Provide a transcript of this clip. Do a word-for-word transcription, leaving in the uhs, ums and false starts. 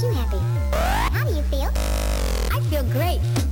you happy. How do you feel? I feel great.